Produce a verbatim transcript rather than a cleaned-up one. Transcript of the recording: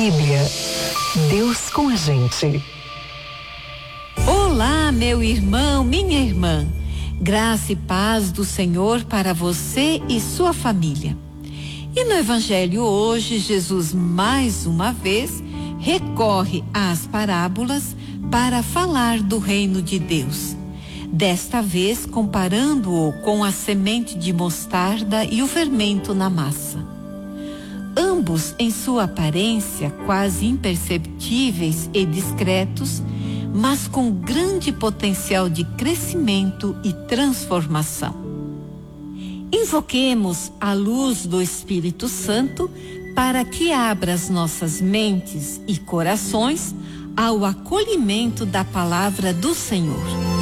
Bíblia. Deus com a gente. Olá, meu irmão, minha irmã. Graça e paz do Senhor para você e sua família. E no Evangelho hoje, Jesus mais uma vez recorre às parábolas para falar do reino de Deus. Desta vez comparando-o com a semente de mostarda e o fermento na massa. Ambos, em sua aparência, quase imperceptíveis e discretos, mas com grande potencial de crescimento e transformação. Invoquemos a luz do Espírito Santo para que abra as nossas mentes e corações ao acolhimento da palavra do Senhor.